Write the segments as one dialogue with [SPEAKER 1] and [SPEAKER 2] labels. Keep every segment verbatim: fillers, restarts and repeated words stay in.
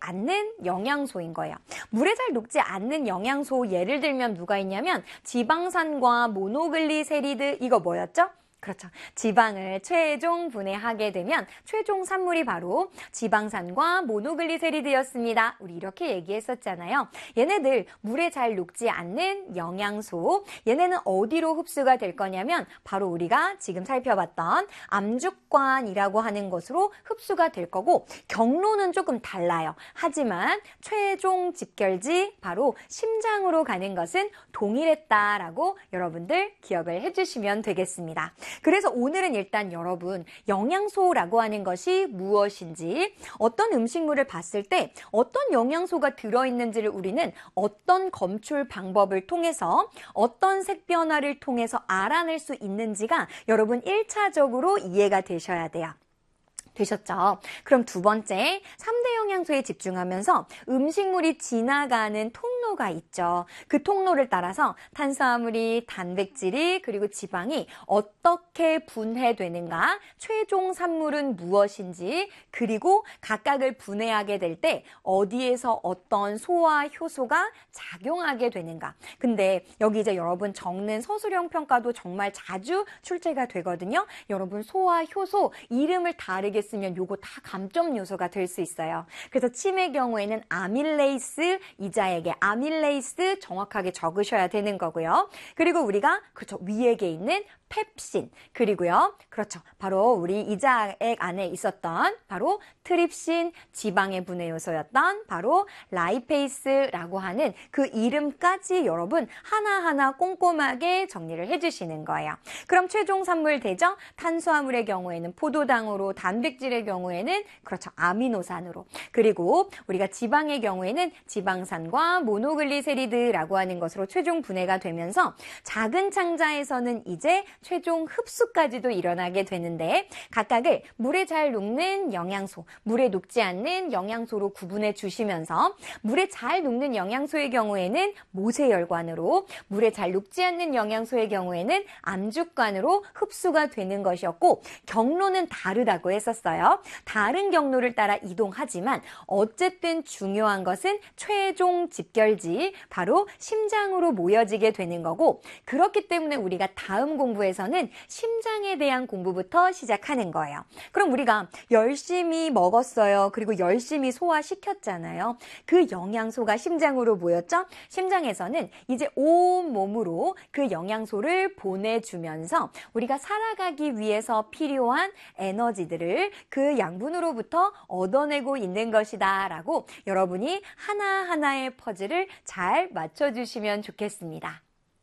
[SPEAKER 1] 않는 영양소인 거예요. 물에 잘 녹지 않는 영양소 예를 들면 누가 있냐면 지방산과 모노글리세리드 이거 뭐였죠? 그렇죠. 지방을 최종 분해하게 되면 최종 산물이 바로 지방산과 모노글리세리드였습니다. 우리 이렇게 얘기했었잖아요. 얘네들 물에 잘 녹지 않는 영양소, 얘네는 어디로 흡수가 될 거냐면 바로 우리가 지금 살펴봤던 암죽관이라고 하는 것으로 흡수가 될 거고 경로는 조금 달라요. 하지만 최종 집결지 바로 심장으로 가는 것은 동일했다라고 여러분들 기억을 해주시면 되겠습니다. 그래서 오늘은 일단 여러분 영양소라고 하는 것이 무엇인지 어떤 음식물을 봤을 때 어떤 영양소가 들어있는지를 우리는 어떤 검출 방법을 통해서 어떤 색 변화를 통해서 알아낼 수 있는지가 여러분 일 차적으로 이해가 되셔야 돼요. 되셨죠? 그럼 두 번째, 삼 대 영양소에 집중하면서 음식물이 지나가는 통로가 있죠. 그 통로를 따라서 탄수화물이, 단백질이, 그리고 지방이 어떻게 분해되는가, 최종 산물은 무엇인지, 그리고 각각을 분해하게 될 때 어디에서 어떤 소화 효소가 작용하게 되는가. 근데 여기 이제 여러분 적는 서술형 평가도 정말 자주 출제가 되거든요. 여러분 소화 효소 이름을 다르게 쓰면 요거 다 감점 요소가 될 수 있어요. 그래서 침의 경우에는 아밀레이스 이자에게 아밀레이스 정확하게 적으셔야 되는 거고요. 그리고 우리가 그렇죠 위액에 있는 펩신 그리고요 그렇죠 바로 우리 이자액 안에 있었던 바로 트립신 지방의 분해 요소였던 바로 라이페이스라고 하는 그 이름까지 여러분 하나하나 꼼꼼하게 정리를 해주시는 거예요. 그럼 최종 산물 되죠? 탄수화물의 경우에는 포도당으로, 단백질의 경우에는 그렇죠 아미노산으로, 그리고 우리가 지방의 경우에는 지방산과 모노글리세리드라고 하는 것으로 최종 분해가 되면서 작은 창자에서는 이제 최종 흡수까지도 일어나게 되는데 각각을 물에 잘 녹는 영양소, 물에 녹지 않는 영양소로 구분해 주시면서 물에 잘 녹는 영양소의 경우에는 모세혈관으로, 물에 잘 녹지 않는 영양소의 경우에는 암죽관으로 흡수가 되는 것이었고 경로는 다르다고 했었어요. 다른 경로를 따라 이동하지만 어쨌든 중요한 것은 최종 집결지 바로 심장으로 모여지게 되는 거고 그렇기 때문에 우리가 다음 공부에 에서는 심장에 대한 공부부터 시작하는 거예요. 그럼 우리가 열심히 먹었어요. 그리고 열심히 소화시켰잖아요. 그 영양소가 심장으로 모였죠? 심장에서는 이제 온 몸으로 그 영양소를 보내주면서 우리가 살아가기 위해서 필요한 에너지들을 그 양분으로부터 얻어내고 있는 것이다 라고 여러분이 하나하나의 퍼즐을 잘 맞춰주시면 좋겠습니다.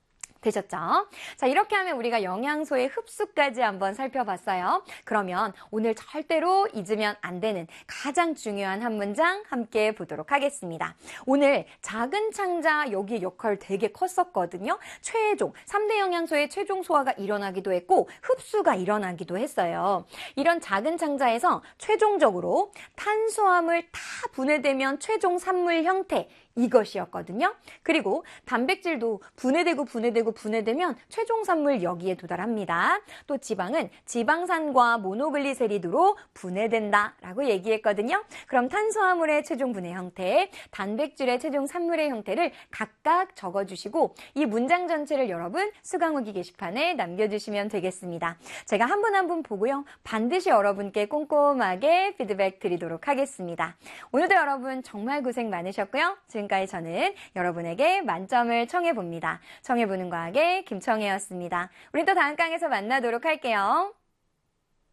[SPEAKER 1] 되셨죠? 자, 이렇게 하면 우리가 영양소의 흡수까지 한번 살펴봤어요. 그러면 오늘 절대로 잊으면 안 되는 가장 중요한 한 문장 함께 보도록 하겠습니다. 오늘 작은 창자 여기 역할 되게 컸었거든요. 최종, 삼 대 영양소의 최종 소화가 일어나기도 했고 흡수가 일어나기도 했어요. 이런 작은 창자에서 최종적으로 탄수화물 다 분해되면 최종 산물 형태 이것이었거든요. 그리고 단백질도 분해되고 분해되고 분해되면 최종 산물 여기에 도달합니다. 또 지방은 지방산과 모노글리세리드로 분해된다라고 얘기했거든요. 그럼 탄수화물의 최종 분해 형태, 단백질의 최종 산물의 형태를 각각 적어주시고 이 문장 전체를 여러분 수강후기 게시판에 남겨주시면 되겠습니다. 제가 한 분 한 분 보고요. 반드시 여러분께 꼼꼼하게 피드백 드리도록 하겠습니다. 오늘도 여러분 정말 고생 많으셨고요. 지금까지 저는 여러분에게 만점을 청해봅니다. 청해보는 과학의 김청혜였습니다. 우리 또 다음 강에서 만나도록 할게요.